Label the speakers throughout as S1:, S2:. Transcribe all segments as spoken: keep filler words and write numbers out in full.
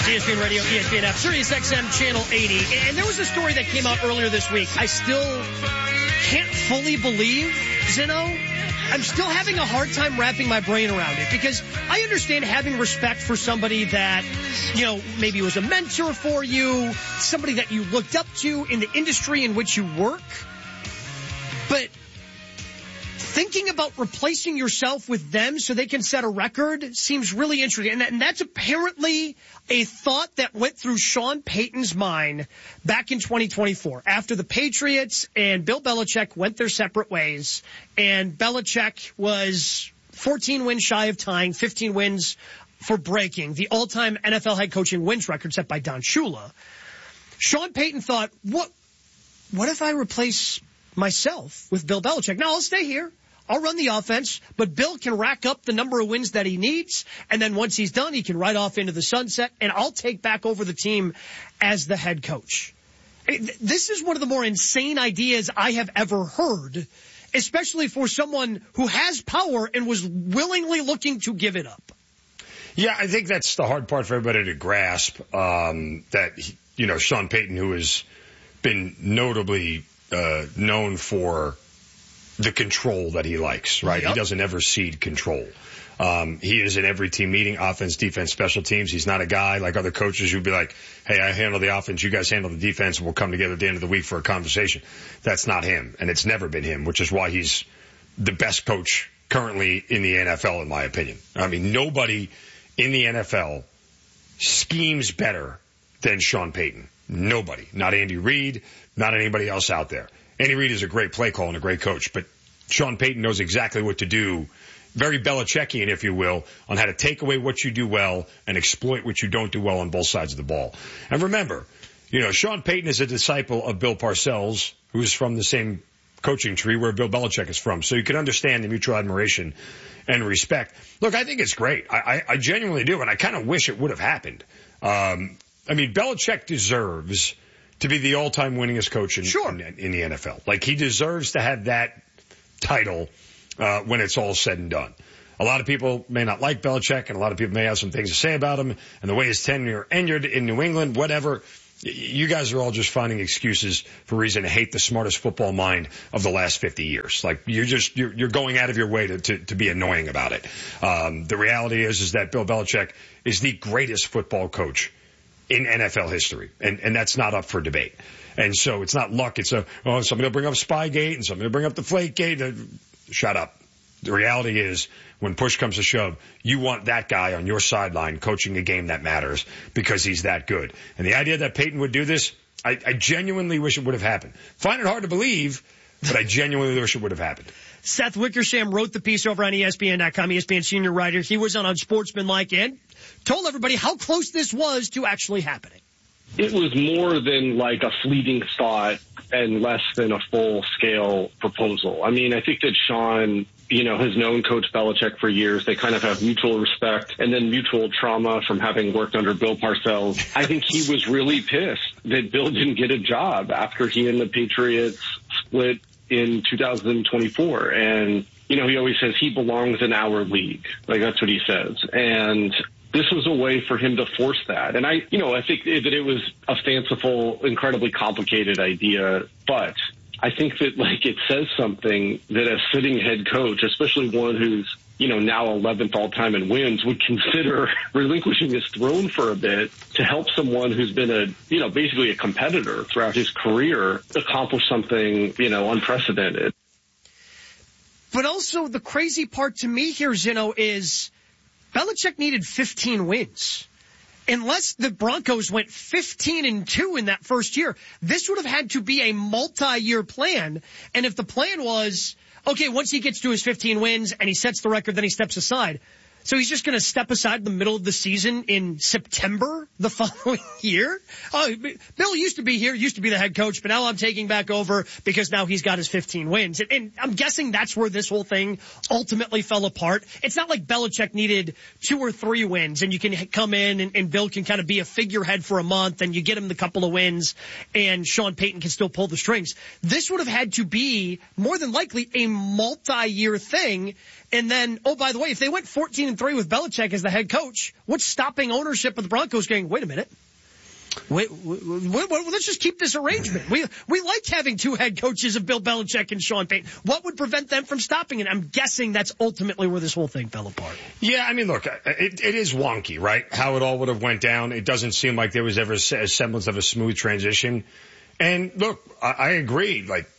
S1: E S P N Radio, E S P N app, Sirius X M Channel eighty. And there was a story that came out earlier this week. I still can't fully believe, Zeno. I'm still having a hard time wrapping my brain around it because I understand having respect for somebody that, you know, maybe was a mentor for you, somebody that you looked up to in the industry in which you work. But thinking about replacing yourself with them so they can set a record seems really interesting. And, that, and that's apparently a thought that went through Sean Payton's mind back in twenty twenty-four after the Patriots and Bill Belichick went their separate ways. And Belichick was fourteen wins shy of tying, fifteen wins for breaking the all-time N F L head coaching wins record set by Don Shula. Sean Payton thought, what, what if I replace myself with Bill Belichick? Now, I'll stay here. I'll run the offense, but Bill can rack up the number of wins that he needs, and then once he's done, he can ride off into the sunset, and I'll take back over the team as the head coach. This is one of the more insane ideas I have ever heard, especially for someone who has power and was willingly looking to give it up.
S2: Yeah, I think that's the hard part for everybody to grasp, um, that, you know, Sean Payton, who has been notably uh, known for the control that he likes, right? Yep. He doesn't ever cede control. Um, he is in every team meeting, offense, defense, special teams. He's not a guy like other coaches who'd be like, hey, I handle the offense, you guys handle the defense, and we'll come together at the end of the week for a conversation. That's not him, and it's never been him, which is why he's the best coach currently in the N F L, in my opinion. I mean, nobody in the N F L schemes better than Sean Payton. Nobody. Not Andy Reid, not anybody else out there. Andy Reid is a great play call and a great coach, but Sean Payton knows exactly what to do, very Belichickian, if you will, on how to take away what you do well and exploit what you don't do well on both sides of the ball. And remember, you know, Sean Payton is a disciple of Bill Parcells, who's from the same coaching tree where Bill Belichick is from. So you can understand the mutual admiration and respect. Look, I think it's great. I, I, I genuinely do, and I kind of wish it would have happened. Um, I mean, Belichick deserves to be the all-time winningest coach in,
S1: sure.
S2: in, in the N F L. Like, he deserves to have that title uh, when it's all said and done. A lot of people may not like Belichick, and a lot of people may have some things to say about him, and the way his tenure ended in New England, whatever. You guys are all just finding excuses for a reason to hate the smartest football mind of the last fifty years. Like, you're just, you're, you're going out of your way to, to, to be annoying about it. Um, the reality is, is that Bill Belichick is the greatest football coach in N F L history, and, and that's not up for debate. And so it's not luck. It's a, oh, somebody will bring up Spygate and somebody will bring up the Flakegate. Shut up. The reality is, when push comes to shove, you want that guy on your sideline coaching a game that matters because he's that good. And the idea that Payton would do this, I, I genuinely wish it would have happened. Find it hard to believe, but I genuinely wish it would have happened.
S1: Seth Wickersham wrote the piece over on E S P N dot com, E S P N senior writer. He was on Unsportsmanlike and told everybody how close this was to actually happening.
S3: It was more than like a fleeting thought and less than a full-scale proposal. I mean, I think that Sean, you know, has known Coach Belichick for years. They kind of have mutual respect and then mutual trauma from having worked under Bill Parcells. I think he was really pissed that Bill didn't get a job after he and the Patriots split in two thousand twenty-four. And, you know, he always says he belongs in our league. Like, that's what he says. And this was a way for him to force that. And I, you know, I think that it was a fanciful, incredibly complicated idea, but I think that, like, it says something that a sitting head coach, especially one who's, you know, now eleventh all-time in wins, would consider relinquishing his throne for a bit to help someone who's been a, you know, basically a competitor throughout his career accomplish something, you know, unprecedented.
S1: But also the crazy part to me here, Zeno, is Belichick needed fifteen wins. Unless the Broncos went fifteen and two in that first year, this would have had to be a multi-year plan. And if the plan was, okay, once he gets to his fifteen wins and he sets the record, then he steps aside. So he's just going to step aside in the middle of the season in September the following year? Oh, Bill used to be here, used to be the head coach, but now I'm taking back over because now he's got his fifteen wins. And, and I'm guessing that's where this whole thing ultimately fell apart. It's not like Belichick needed two or three wins and you can come in and, and Bill can kind of be a figurehead for a month and you get him the couple of wins and Sean Payton can still pull the strings. This would have had to be more than likely a multi-year thing. And then, oh, by the way, if they went fourteen and three with Belichick as the head coach, what's stopping ownership of the Broncos going, wait a minute. Wait, wait, wait, wait, let's just keep this arrangement. We we like having two head coaches of Bill Belichick and Sean Payton. What would prevent them from stopping it? I'm guessing that's ultimately where this whole thing fell apart.
S2: Yeah, I mean, look, it, it is wonky, right? How it all would have went down. It doesn't seem like there was ever a semblance of a smooth transition. And look, I, I agree. Like,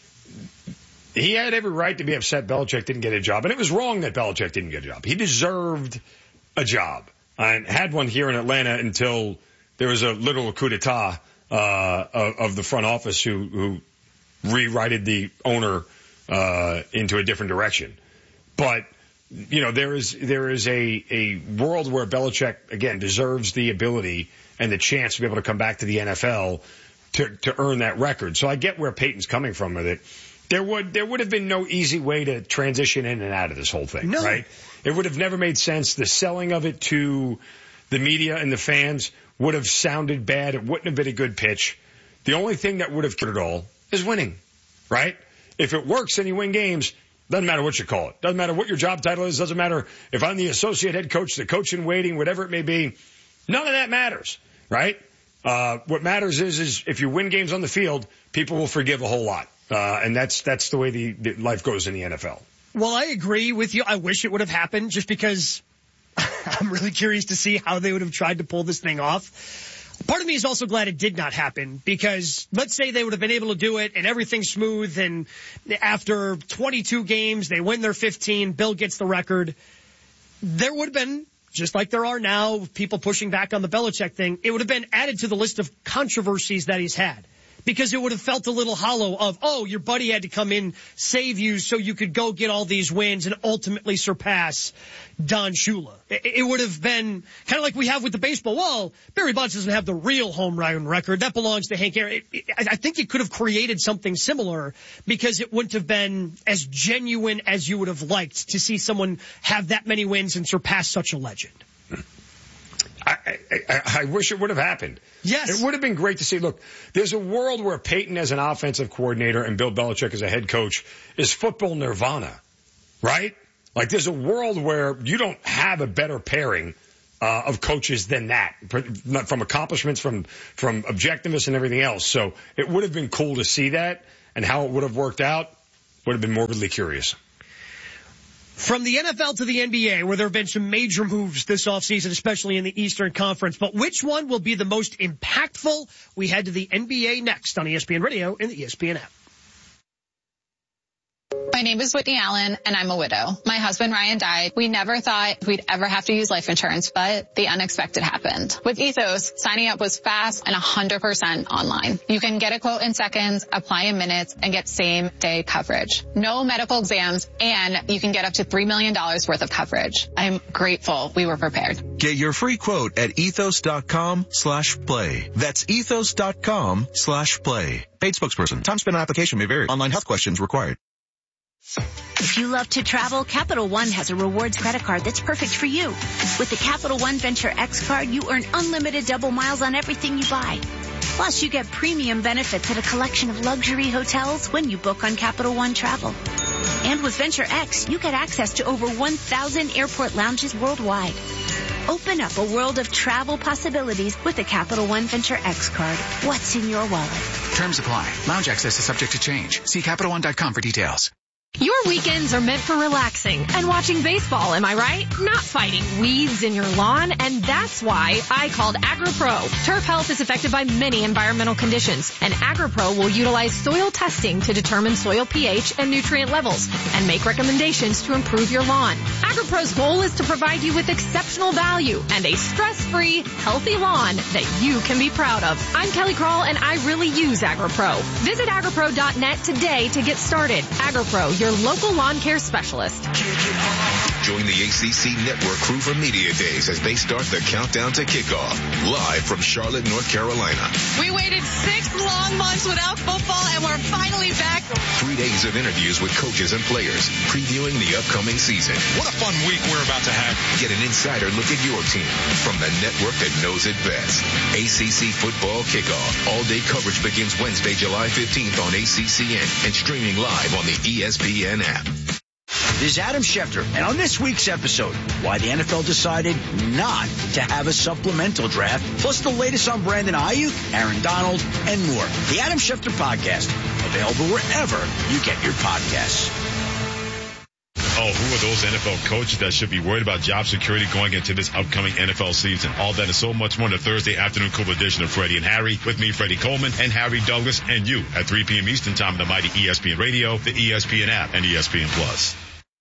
S2: he had every right to be upset Belichick didn't get a job. And it was wrong that Belichick didn't get a job. He deserved a job and had one here in Atlanta until there was a literal coup d'etat uh, of, of the front office who, who rewrited the owner uh, into a different direction. But, you know, there is there is a, a world where Belichick, again, deserves the ability and the chance to be able to come back to the N F L to, to earn that record. So I get where Peyton's coming from with it. There would there would have been no easy way to transition in and out of this whole thing,
S1: no.
S2: right? It would have never made sense. The selling of it to the media and the fans would have sounded bad. It wouldn't have been a good pitch. The only thing that would have killed it all is winning, right? If it works and you win games, doesn't matter what you call it. Doesn't matter what your job title is. Doesn't matter if I'm the associate head coach, the coach in waiting, whatever it may be. None of that matters, right? Uh, what matters is, is if you win games on the field, people will forgive a whole lot. Uh, and that's, that's the way the, the life goes in the N F L.
S1: Well, I agree with you. I wish it would have happened just because I'm really curious to see how they would have tried to pull this thing off. Part of me is also glad it did not happen because let's say they would have been able to do it and everything's smooth and after twenty-two games, they win their fifteen, Bill gets the record. There would have been, just like there are now, people pushing back on the Belichick thing, it would have been added to the list of controversies that he's had. Because it would have felt a little hollow of, oh, your buddy had to come in, save you so you could go get all these wins and ultimately surpass Don Shula. It would have been kind of like we have with the baseball. Well, Barry Bonds doesn't have the real home run record. That belongs to Hank Aaron. I think it could have created something similar because it wouldn't have been as genuine as you would have liked to see someone have that many wins and surpass such a legend.
S2: I, I, I wish it would have happened.
S1: Yes.
S2: It would have been great to see. Look, there's a world where Peyton as an offensive coordinator and Bill Belichick as a head coach is football nirvana, right? Like there's a world where you don't have a better pairing uh, of coaches than that, from accomplishments, from, from objectiveness and everything else. So it would have been cool to see that, and how it would have worked out would have been morbidly curious.
S1: From the N F L to the N B A, where there have been some major moves this offseason, especially in the Eastern Conference. But which one will be the most impactful? We head to the N B A next on E S P N Radio and the E S P N app.
S4: My name is Whitney Allen, and I'm a widow. My husband, Ryan, died. We never thought we'd ever have to use life insurance, but the unexpected happened. With Ethos, signing up was fast and one hundred percent online. You can get a quote in seconds, apply in minutes, and get same-day coverage. No medical exams, and you can get up to three million dollars worth of coverage. I'm grateful we were prepared.
S5: Get your free quote at ethos.com slash play. That's ethos.com slash play. Paid spokesperson. Time spent on application may vary. Online health questions required.
S6: If you love to travel, Capital One has a rewards credit card that's perfect for you. With the Capital One Venture X card, you earn unlimited double miles on everything you buy. Plus, you get premium benefits at a collection of luxury hotels when you book on Capital One Travel. And with Venture X, you get access to over one thousand airport lounges worldwide. Open up a world of travel possibilities with the Capital One Venture X card. What's in your wallet?
S7: Terms apply. Lounge access is subject to change. See Capital One dot com for details.
S8: Your weekends are meant for relaxing and watching baseball, am I right? Not fighting weeds in your lawn, and that's why I called AgriPro. Turf health is affected by many environmental conditions, and AgriPro will utilize soil testing to determine soil pH and nutrient levels and make recommendations to improve your lawn. AgriPro's goal is to provide you with exceptional value and a stress-free, healthy lawn that you can be proud of. I'm Kelly Krall, and I really use AgriPro. Visit agripro dot net today to get started. AgriPro, your local lawn care specialist.
S9: Join the A C C Network crew for Media Days as they start the countdown to kickoff. Live from Charlotte, North Carolina.
S10: We waited six long months without football, and we're finally back.
S9: Three days of interviews with coaches and players, previewing the upcoming season.
S11: What a fun week we're about to have.
S9: Get an insider look at your team from the network that knows it best. A C C Football Kickoff. All-day coverage begins Wednesday, July fifteenth on A C C N and streaming live on the E S P N app.
S12: This is Adam Schefter, and on this week's episode, why the N F L decided not to have a supplemental draft, plus the latest on Brandon Ayuk, Aaron Donald, and more. The Adam Schefter Podcast, available wherever you get your podcasts.
S11: Oh, who are those N F L coaches that should be worried about job security going into this upcoming N F L season? All that and so much more on the Thursday afternoon cool edition of Freddie and Harry. With me, Freddie Coleman, and Harry Douglas, and you at three p.m. Eastern Time on the mighty E S P N Radio, the E S P N app, and E S P N Plus.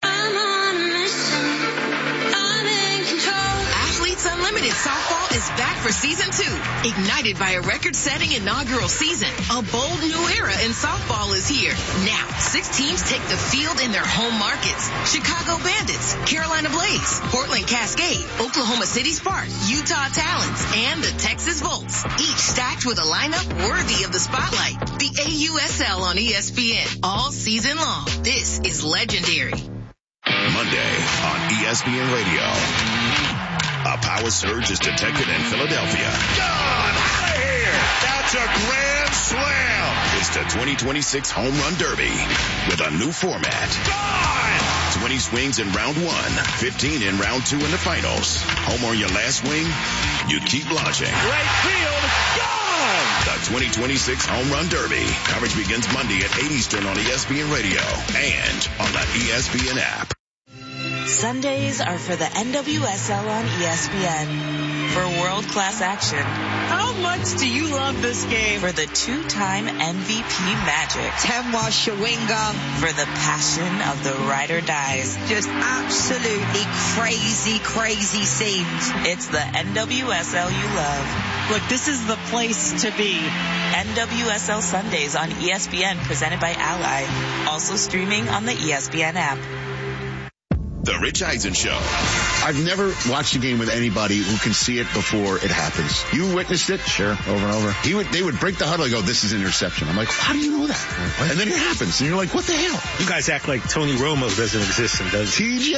S13: Unlimited Softball is back for season two. Ignited by a record-setting inaugural season, a bold new era in softball is here. Now, six teams take the field in their home markets. Chicago Bandits, Carolina Blaze, Portland Cascade, Oklahoma City Spark, Utah Talons, and the Texas Volts. Each stacked with a lineup worthy of the spotlight. The A U S L on E S P N all season long. This is legendary.
S9: Monday on E S P N Radio. A power surge is detected in Philadelphia.
S14: Gone! Out of here! That's a grand slam!
S9: It's the twenty twenty-six Home Run Derby with a new format.
S14: Gone!
S9: twenty swings in round one, fifteen in round two in the finals. Home on your last swing, you keep launching.
S14: Right field, gone!
S9: The twenty twenty-six Home Run Derby. Coverage begins Monday at eight Eastern on E S P N Radio and on the E S P N app.
S15: Sundays are for the N W S L on E S P N. For world-class action.
S16: How much do you love this game?
S15: For the two-time M V P magic.
S16: Temwa Shawinga.
S15: For the passion of the ride or dies.
S16: Just absolutely crazy, crazy scenes.
S15: It's the N W S L you love.
S16: Look, this is the place to be.
S15: N W S L Sundays on E S P N, presented by Ally. Also streaming on the E S P N app.
S9: The Rich Eisen Show.
S17: I've never watched a game with anybody who can see it before it happens. You witnessed it? Sure, over and over. He would, they would break the huddle and go, this is an interception. I'm like, how do you know that? What? And then it happens, and you're like, what the hell?
S18: You guys act like Tony Romo doesn't exist and does.
S17: T J!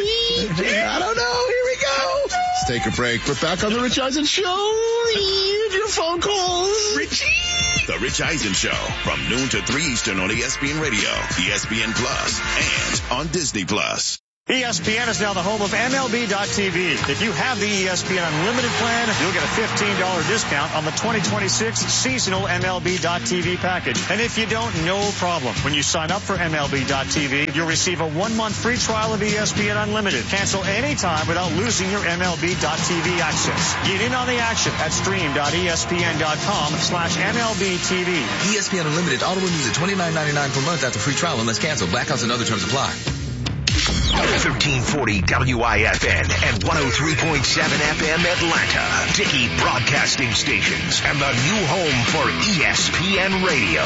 S17: I don't know. Here we go. Let's take a break. We're back on The Rich Eisen Show. Read your phone calls. Richie!
S9: The Rich Eisen Show from noon to three Eastern on E S P N Radio, E S P N Plus, and on Disney Plus.
S19: E S P N is now the home of M L B dot T V. If you have the E S P N Unlimited plan, you'll get a fifteen dollars discount on the twenty twenty-six seasonal M L B dot T V package. And if you don't, no problem. When you sign up for M L B dot T V, you'll receive a one-month free trial of E S P N Unlimited. Cancel anytime without losing your M L B dot T V access. Get in on the action at stream dot E S P N dot com slash M L B T V.
S20: E S P N Unlimited auto renews at twenty-nine ninety-nine per month after free trial unless canceled. Blackouts and other terms apply.
S21: thirteen forty W I F N and one oh three point seven F M Atlanta. Dickey Broadcasting Stations and the new home for E S P N Radio.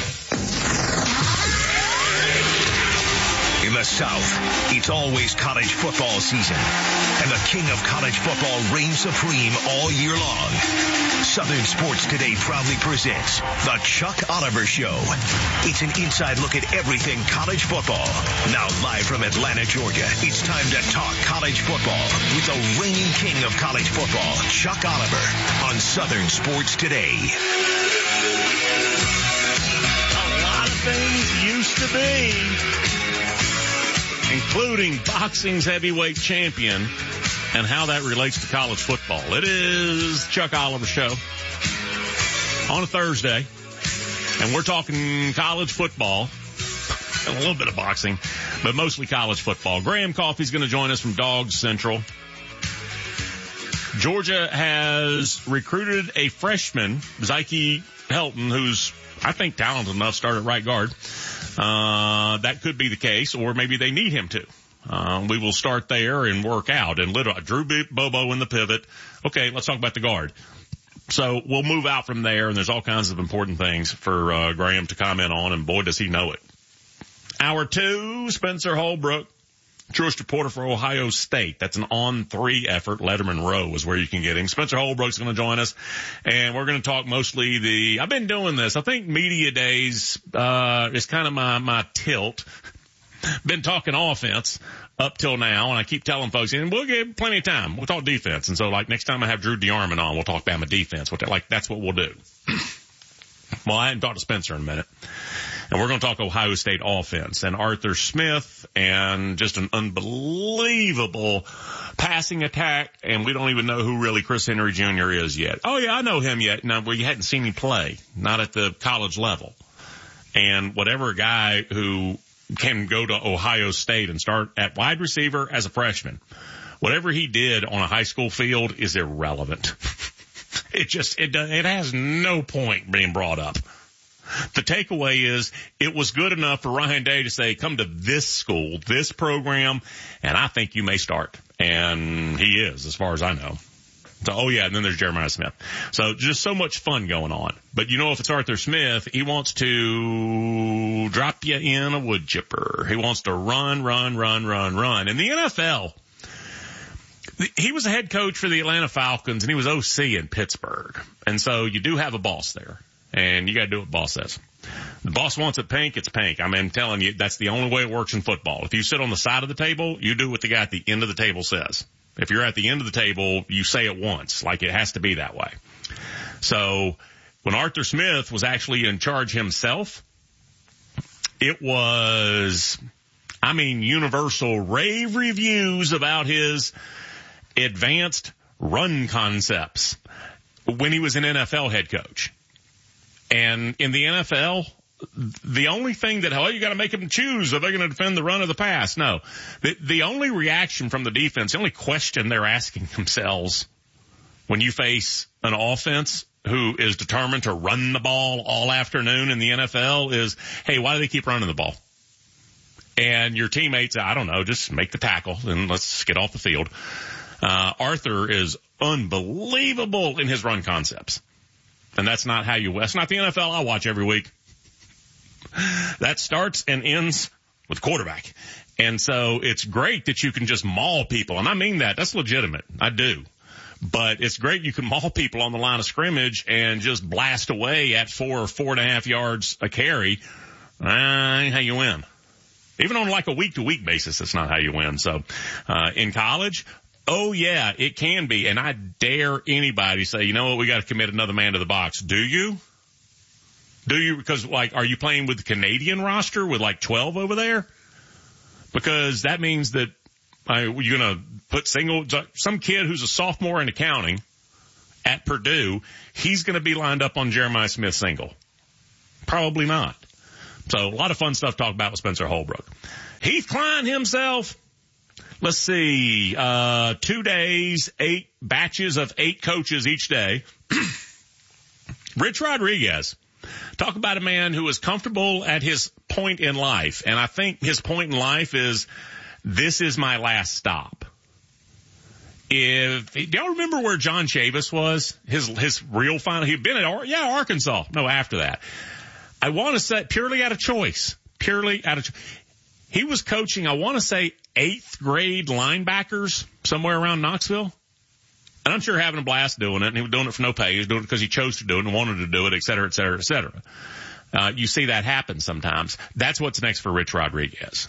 S21: In the South, it's always college football season, and the king of college football reigns supreme all year long. Southern Sports Today proudly presents The Chuck Oliver Show. It's an inside look at everything college football. Now live from Atlanta, Georgia, it's time to talk college football with the reigning king of college football, Chuck Oliver, on Southern Sports Today.
S22: A lot of things used to be, including boxing's heavyweight champion, and how that relates to college football. It is Chuck Oliver Show on a Thursday, and we're talking college football and a little bit of boxing, but mostly college football. Graham Coffey's going to join us from Dogs Central. Georgia has recruited a freshman, Zyke Helton, who's, I think, talented enough to start at right guard. Uh, that could be the case, or maybe they need him to. Uh, we will start there and work out. And literally, Drew Bobo in the pivot. Okay, let's talk about the guard. So we'll move out from there, and there's all kinds of important things for uh, Graham to comment on, and boy, does he know it. Hour two, Spencer Holbrook, truest reporter for Ohio State. That's an on-three effort. Letterman Row is where you can get him. Spencer Holbrook's going to join us, and we're going to talk mostly the – I've been doing this. I think media days uh, is kind of my, my tilt. Been talking offense up till now, and I keep telling folks, and we'll give plenty of time. We'll talk defense. And so, like, next time I have Drew DeArmond on, we'll talk Bama defense. We'll, like, that's what we'll do. Well, I hadn't talked to Spencer in a minute. And we're going to talk Ohio State offense and Arthur Smith and just an unbelievable passing attack. And we don't even know who really Chris Henry Junior is yet. Oh, yeah, I know him yet. Now, well, you hadn't seen him play, not at the college level. And whatever guy who can go to Ohio State and start at wide receiver as a freshman, whatever he did on a high school field is irrelevant. It just, it, it has no point being brought up. The takeaway is it was good enough for Ryan Day to say, come to this school, this program, and I think you may start. And he is, as far as I know. So, oh yeah, and then there's Jeremiah Smith. So just so much fun going on. But you know, if it's Arthur Smith, he wants to drop you in a wood chipper. He wants to run, run, run, run, run. In the N F L, he was a head coach for the Atlanta Falcons, and he was O C in Pittsburgh. And so you do have a boss there. And you got to do what the boss says. The boss wants it pink, it's pink. I mean, I'm telling you, that's the only way it works in football. If you sit on the side of the table, you do what the guy at the end of the table says. If you're at the end of the table, you say it once, like it has to be that way. So when Arthur Smith was actually in charge himself, it was, I mean, universal rave reviews about his advanced run concepts when he was an N F L head coach. And in the N F L, the only thing that, oh, you got to make them choose. Are they going to defend the run or the pass? No. The, the only reaction from the defense, the only question they're asking themselves when you face an offense who is determined to run the ball all afternoon in the N F L is, hey, why do they keep running the ball? And your teammates, I don't know, just make the tackle and let's get off the field. Uh, Arthur is unbelievable in his run concepts. And that's not how you, that's not the N F L I watch every week. That starts and ends with quarterback. And so it's great that you can just maul people. And I mean that. That's legitimate. I do. But it's great you can maul people on the line of scrimmage and just blast away at four or four and a half yards a carry. Uh, ain't how you win. Even on like a week to week basis, that's not how you win. So, uh, in college, oh yeah, it can be. And I dare anybody say, you know what, we got to commit another man to the box. Do you? Do you? Because like, are you playing with the Canadian roster with like twelve over there? Because that means that uh, you're going to put single, some kid who's a sophomore in accounting at Purdue, he's going to be lined up on Jeremiah Smith single. Probably not. So a lot of fun stuff to talk about with Spencer Holbrook. Heath Klein himself. Let's see, uh, two days, eight batches of eight coaches each day. Rich Rodriguez. Talk about a man who is comfortable at his point in life. And I think his point in life is, this is my last stop. If, do y'all remember where John Chavis was? His, his real final, he'd been at, yeah, Arkansas. No, after that. I want to say purely out of choice, purely out of choice. He was coaching, I want to say, eighth grade linebackers somewhere around Knoxville. And I'm sure having a blast doing it. And he was doing it for no pay. He was doing it because he chose to do it and wanted to do it, et cetera, et cetera, et cetera. Uh, you see that happen sometimes. That's what's next for Rich Rodriguez.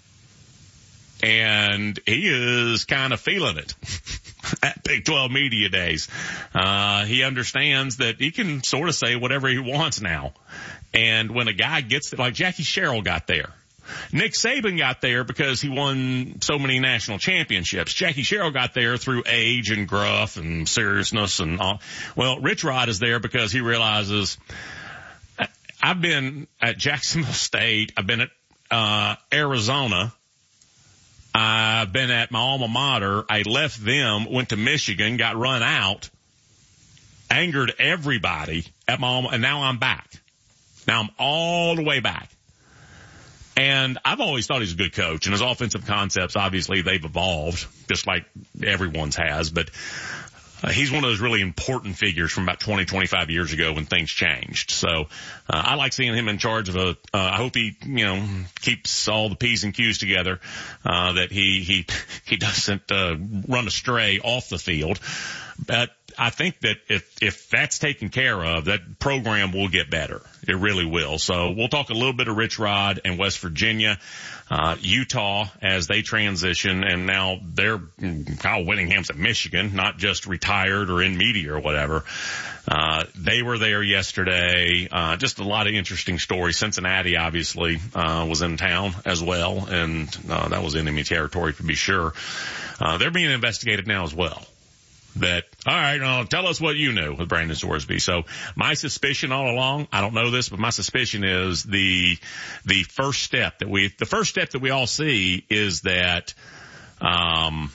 S22: And he is kind of feeling it at Big twelve Media Days. Uh, he understands that he can sort of say whatever he wants now. And when a guy gets it, like Jackie Sherrill got there. Nick Saban got there because he won so many national championships. Jackie Sherrill got there through age and gruff and seriousness and all. Well, Rich Rod is there because he realizes, I've been at Jacksonville State. I've been at, uh, Arizona. I've been at my alma mater. I left them, went to Michigan, got run out, angered everybody at my alma, and now I'm back. Now I'm all the way back. And I've always thought he's a good coach, and his offensive concepts, obviously, they've evolved, just like everyone's has. But uh, he's one of those really important figures from about twenty, twenty-five years ago when things changed. So uh, I like seeing him in charge of a. Uh, I hope he, you know, keeps all the P's and Q's together. Uh, that he he he doesn't uh, run astray off the field. But I think that if, if that's taken care of, that program will get better. It really will. So we'll talk a little bit of Rich Rod and West Virginia, uh, Utah as they transition. And now they're, Kyle Whittingham's at Michigan, not just retired or in media or whatever. Uh, they were there yesterday. Uh, just a lot of interesting stories. Cincinnati obviously, uh, was in town as well. And, uh, that was enemy territory to be sure. Uh, they're being investigated now as well. That, all right, uh, tell us what you knew with Brandon Sorsby. So my suspicion all along, I don't know this, but my suspicion is the, the first step that we, the first step that we all see is that, um,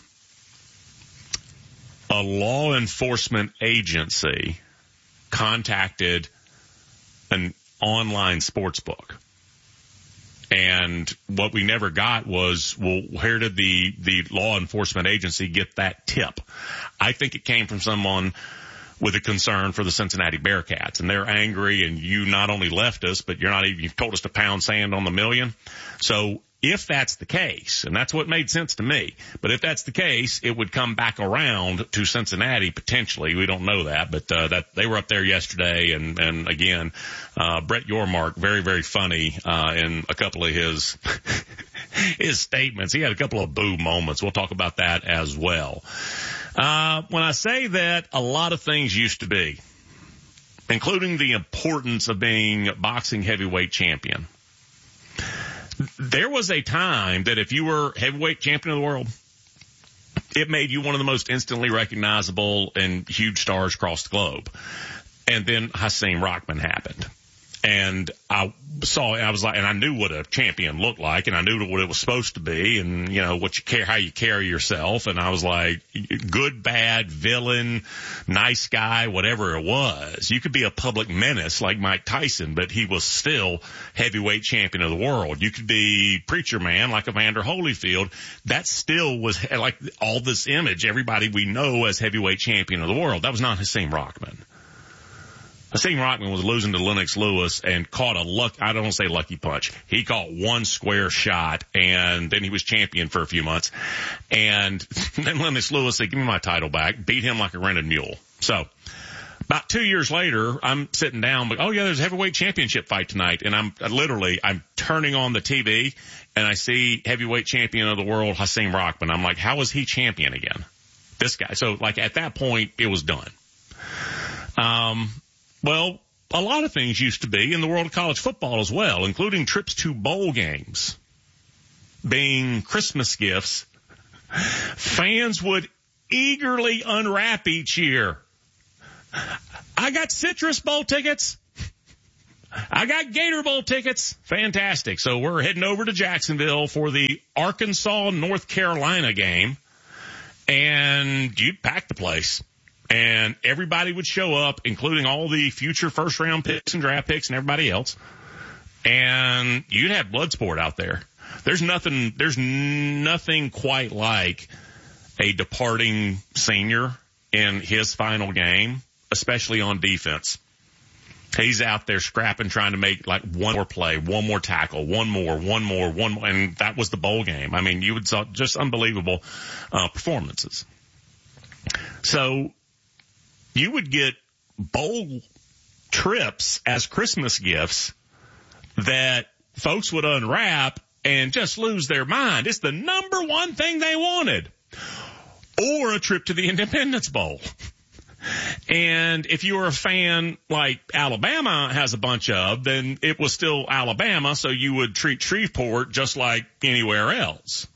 S22: a law enforcement agency contacted an online sports book. And what we never got was, well, where did the, the law enforcement agency get that tip? I think it came from someone with a concern for the Cincinnati Bearcats. And they're angry, and you not only left us, but you're not even, you've told us to pound sand on the million. So if that's the case, and that's what made sense to me, but if that's the case, it would come back around to Cincinnati potentially. We don't know that, but uh, that they were up there yesterday, and and again, uh Brett Yormark, very very funny uh in a couple of his his statements. He had a couple of boo moments. We'll talk about that as well. Uh when I say that a lot of things used to be, including the importance of being boxing heavyweight champion. There was a time that if you were heavyweight champion of the world, it made you one of the most instantly recognizable and huge stars across the globe. And then Hasim Rahman happened. And I saw, I was like, and I knew what a champion looked like, and I knew what it was supposed to be, and you know what you care, how you carry yourself. And I was like, good, bad, villain, nice guy, whatever it was. You could be a public menace like Mike Tyson, but he was still heavyweight champion of the world. You could be preacher man like Evander Holyfield. That still was like all this image, everybody we know as heavyweight champion of the world. That was not Hasim Rahman. Hasim Rahman was losing to Lennox Lewis and caught a luck, I don't want to say lucky punch. He caught one square shot, and then he was champion for a few months. And then Lennox Lewis said, give me my title back, beat him like a rented mule. So about two years later, I'm sitting down, but, oh yeah, there's a heavyweight championship fight tonight. And I'm I literally, I'm turning on the T V and I see heavyweight champion of the world, Hasim Rahman. I'm like, how is he champion again? This guy. So like at that point, it was done. Um, Well, a lot of things used to be in the world of college football as well, including trips to bowl games being Christmas gifts. Fans would eagerly unwrap each year. I got Citrus Bowl tickets. I got Gator Bowl tickets. Fantastic. So we're heading over to Jacksonville for the Arkansas-North Carolina game, and you'd pack the place. And everybody would show up, including all the future first round picks and draft picks and everybody else. And you'd have blood sport out there. There's nothing, there's nothing quite like a departing senior in his final game, especially on defense. He's out there scrapping, trying to make like one more play, one more tackle, one more, one more, one more. And that was the bowl game. I mean, you would saw just unbelievable, uh, performances. So, you would get bowl trips as Christmas gifts that folks would unwrap and just lose their mind. It's the number one thing they wanted. Or a trip to the Independence Bowl. And if you were a fan like Alabama has a bunch of, then it was still Alabama, so you would treat Shreveport just like anywhere else.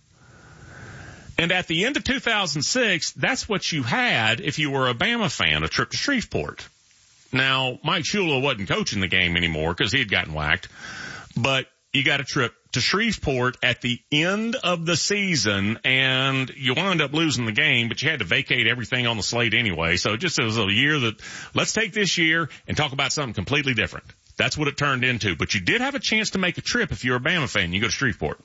S22: And at the end of two thousand six, that's what you had if you were a Bama fan, a trip to Shreveport. Now, Mike Shula wasn't coaching the game anymore because he had gotten whacked, but you got a trip to Shreveport at the end of the season, and you wound up losing the game, but you had to vacate everything on the slate anyway. So it just was a year that, let's take this year and talk about something completely different. That's what it turned into. But you did have a chance to make a trip if you're a Bama fan. You go to Shreveport.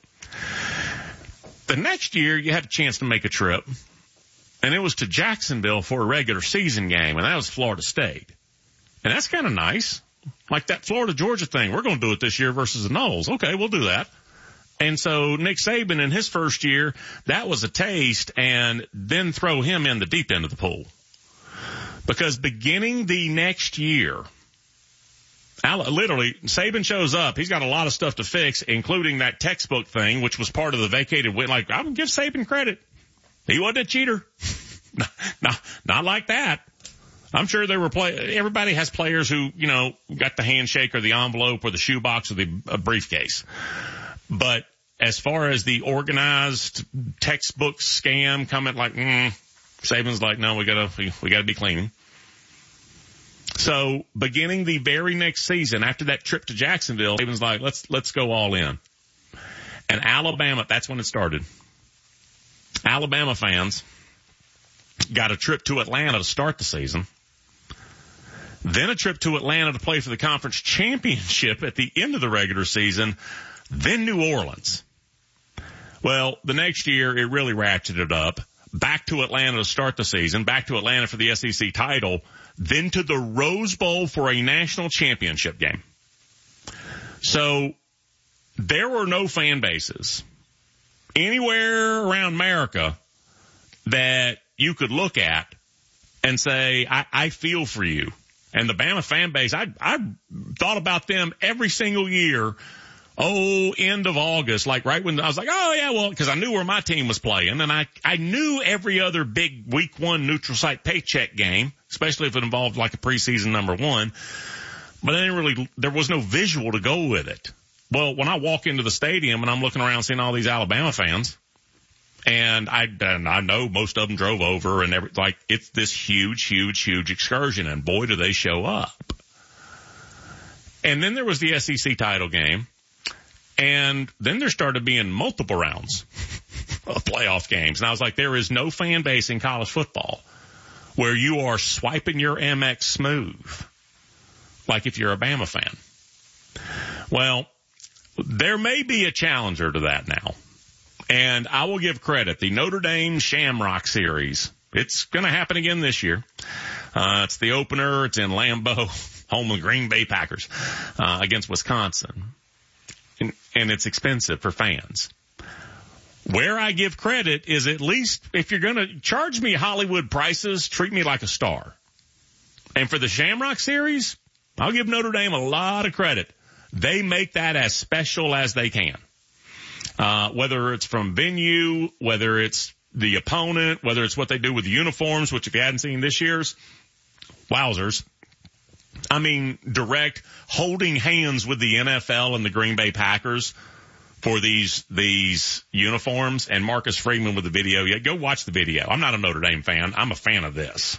S22: The next year, you had a chance to make a trip, and it was to Jacksonville for a regular season game, and that was Florida State. And that's kind of nice. Like that Florida-Georgia thing. We're going to do it this year versus the Noles. Okay, we'll do that. And so Nick Saban in his first year, that was a taste, and then throw him in the deep end of the pool. Because beginning the next year, literally, Saban shows up. He's got a lot of stuff to fix, including that textbook thing, which was part of the vacated win. Like, I would give Saban credit. He wasn't a cheater. not, not, not like that. I'm sure there were play. Everybody has players who, you know, got the handshake or the envelope or the shoebox or the uh, briefcase. But as far as the organized textbook scam coming, like, mm, Saban's like, no, we gotta, we, we gotta be cleaning. So beginning the very next season, after that trip to Jacksonville, Saban's like, let's, let's go all in. And Alabama, that's when it started. Alabama fans got a trip to Atlanta to start the season. Then a trip to Atlanta to play for the conference championship at the end of the regular season. Then New Orleans. Well, the next year it really ratcheted up. Back to Atlanta to start the season. Back to Atlanta for the S E C title. Then to the Rose Bowl for a national championship game. So there were no fan bases anywhere around America that you could look at and say, I, I feel for you. And the Bama fan base, I, I thought about them every single year. Oh, end of August, like right when I was like, oh yeah, well, cause I knew where my team was playing, and I, I knew every other big week one neutral site paycheck game, especially if it involved like a preseason number one, but I didn't really, there was no visual to go with it. Well, when I walk into the stadium and I'm looking around seeing all these Alabama fans, and I, and I know most of them drove over and every, like, it's this huge, huge, huge excursion, and boy, do they show up. And then there was the S E C title game. And then there started being multiple rounds of playoff games. And I was like, there is no fan base in college football where you are swiping your Amex smooth like if you're a Bama fan. Well, there may be a challenger to that now. And I will give credit. The Notre Dame Shamrock Series, it's going to happen again this year. Uh, it's the opener. It's in Lambeau, home of the Green Bay Packers, uh, against Wisconsin. And, and it's expensive for fans. Where I give credit is, at least if you're going to charge me Hollywood prices, treat me like a star. And for the Shamrock Series, I'll give Notre Dame a lot of credit. They make that as special as they can. Uh, whether it's from venue, whether it's the opponent, whether it's what they do with the uniforms, which if you hadn't seen this year's, wowzers. I mean, direct holding hands with the N F L and the Green Bay Packers for these, these uniforms, and Marcus Freeman with the video. Yeah, go watch the video. I'm not a Notre Dame fan. I'm a fan of this.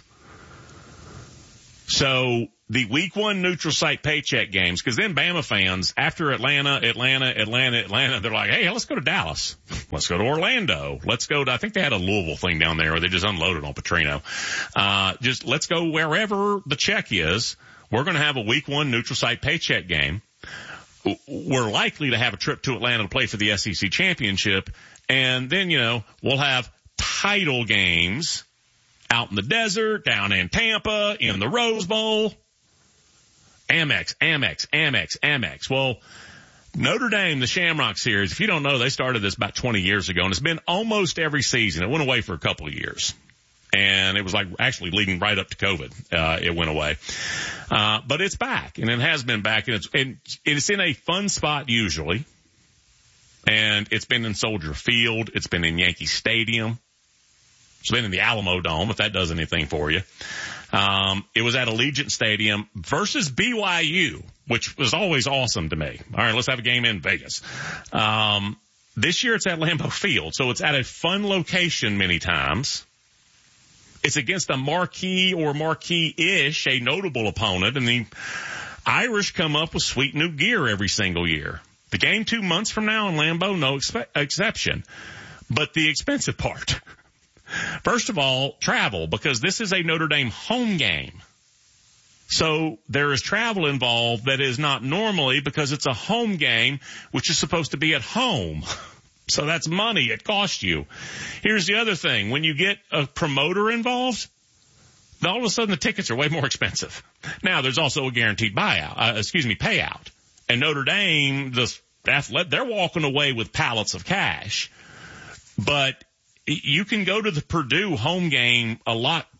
S22: So the week one neutral site paycheck games, because then Bama fans, after Atlanta, Atlanta, Atlanta, Atlanta, they're like, hey, let's go to Dallas. Let's go to Orlando. Let's go to, I think they had a Louisville thing down there, or they just unloaded on Petrino. Uh, just let's go wherever the check is. We're going to have a week one neutral site paycheck game. We're likely to have a trip to Atlanta to play for the S E C championship. And then, you know, we'll have title games out in the desert, down in Tampa, in the Rose Bowl. Amex, Amex, Amex, Amex. Well, Notre Dame, the Shamrock Series, if you don't know, they started this about twenty years ago, and it's been almost every season. It went away for a couple of years. And it was like actually leading right up to COVID. Uh, it went away. Uh, but it's back, and it has been back, and it's, and it's in a fun spot usually. And it's been in Soldier Field. It's been in Yankee Stadium. It's been in the Alamo Dome, if that does anything for you. Um, it was at Allegiant Stadium versus B Y U, which was always awesome to me. All right, let's have a game in Vegas. Um, this year it's at Lambeau Field, so it's at a fun location many times. It's against a marquee or marquee-ish, a notable opponent, and the Irish come up with sweet new gear every single year. The game two months from now in Lambeau, no expe- exception. But the expensive part, first of all, travel, because this is a Notre Dame home game. So there is travel involved that is not normally, because it's a home game, which is supposed to be at home. So that's money. It costs you. Here's the other thing. When you get a promoter involved, all of a sudden the tickets are way more expensive. Now, there's also a guaranteed buyout, uh, excuse me, payout. And Notre Dame, the athlete, they're walking away with pallets of cash. But you can go to the Purdue home game a lot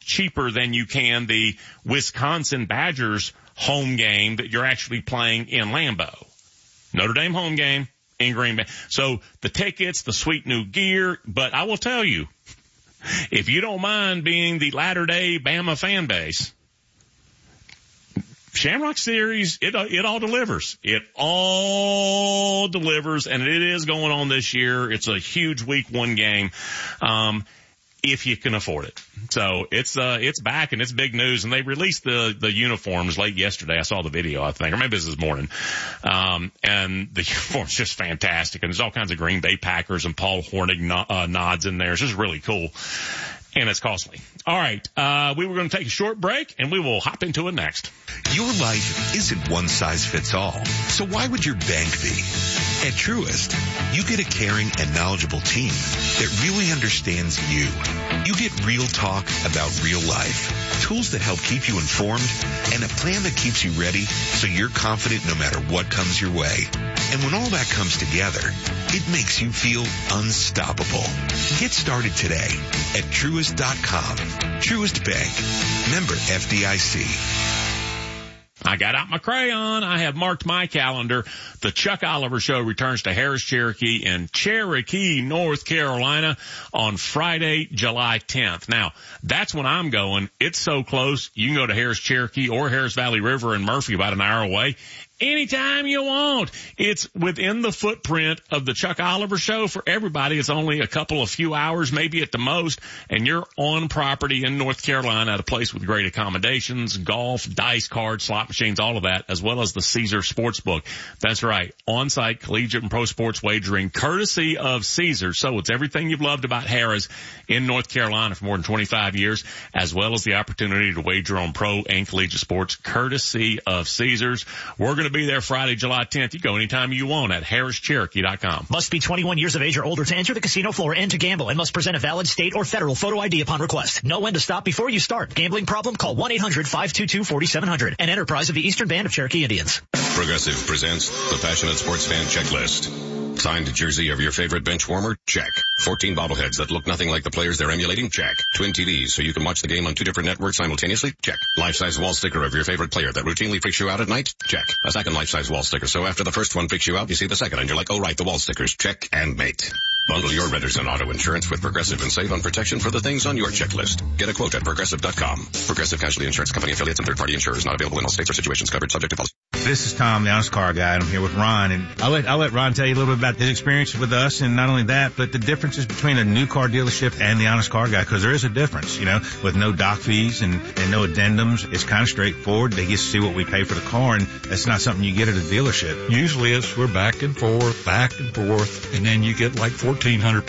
S22: cheaper than you can the Wisconsin Badgers home game that you're actually playing in Lambeau. Notre Dame home game in Green Bay. So the tickets, the sweet new gear, but I will tell you, if you don't mind being the latter-day Bama fan base, Shamrock Series, it it all delivers. It all delivers, and it is going on this year. It's a huge week one game, um, if you can afford it. So it's uh it's back, and it's big news. And they released the the uniforms late yesterday. I saw the video, I think, or maybe this is morning. Um, and the uniform's just fantastic. And there's all kinds of Green Bay Packers and Paul Hornig no, uh, nods in there. It's just really cool. And it's costly. All right. Uh, we were going to take a short break, and we will hop into it next.
S9: Your life isn't one size fits all. So why would your bank be? At Truist, you get a caring and knowledgeable team that really understands you. You get real talk about real life, tools that help keep you informed, and a plan that keeps you ready so you're confident no matter what comes your way. And when all that comes together, it makes you feel unstoppable. Get started today at Truist dot com. Truist Bank. Member F D I C.
S22: I got out my crayon. I have marked my calendar. The Chuck Oliver Show returns to Harris Cherokee in Cherokee, North Carolina on Friday, July tenth. Now, that's when I'm going. It's so close. You can go to Harris Cherokee or Harris Valley River in Murphy, about an hour away. Anytime you want. It's within the footprint of the Chuck Oliver Show for everybody. It's only a couple of few hours, maybe at the most, and you're on property in North Carolina at a place with great accommodations, golf, dice cards, slot machines, all of that, as well as the Caesar Sportsbook. That's right. On-site collegiate and pro sports wagering courtesy of Caesar. So it's everything you've loved about Harrah's in North Carolina for more than twenty-five years, as well as the opportunity to wager on pro and collegiate sports courtesy of Caesar's. We're going to be there Friday, July tenth. You go anytime you want at Harris Cherokee dot com.
S2: Must be twenty-one years of age or older to enter the casino floor and to gamble, and must present a valid state or federal photo I D upon request. Know when to stop before you start. Gambling problem? Call one eight hundred five two two four seven zero zero. An enterprise of the Eastern Band of Cherokee Indians.
S3: Progressive presents the Passionate Sports Fan Checklist. Signed jersey of your favorite bench warmer? Check. fourteen bobbleheads that look nothing like the players they're emulating? Check. Twin T Vs so you can watch the game on two different networks simultaneously? Check. Life-size wall sticker of your favorite player that routinely freaks you out at night? Check. A second life-size wall sticker, so after the first one freaks you out, you see the second and you're like, oh right, the wall stickers. Check and mate. Bundle your renters and auto insurance with Progressive and save on protection for the things on your checklist. Get a quote at Progressive dot com. Progressive Casualty Insurance Company affiliates and third-party insurers not available in all states or situations covered subject to policy.
S23: This is Tom, the Honest Car Guy, and I'm here with Ron. And I'll let, I'll let Ron tell you a little bit about his experience with us, and not only that, but the differences between a new car dealership and the Honest Car Guy, because there is a difference, you know, with no doc fees and, and no addendums. It's kind of straightforward. They get to see what we pay for the car, and that's not something you get at a dealership.
S24: Usually it's we're back and forth, back and forth, and then you get like fourteen hundred